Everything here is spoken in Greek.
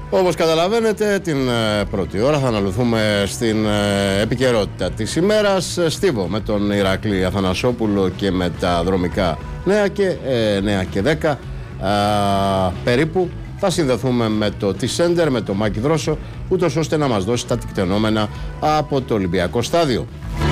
Όπως καταλαβαίνετε, την πρώτη ώρα θα αναλωθούμε στην επικαιρότητα της ημέρας. Στίβο με τον Ηρακλή Αθανασόπουλο και με τα δρομικά νέα και 9 και 10 περίπου. Θα συνδεθούμε με το T-Center, με το Μάκη Δρόσο, ούτως ώστε να μας δώσει τα τεκτενόμενα από το Ολυμπιακό στάδιο.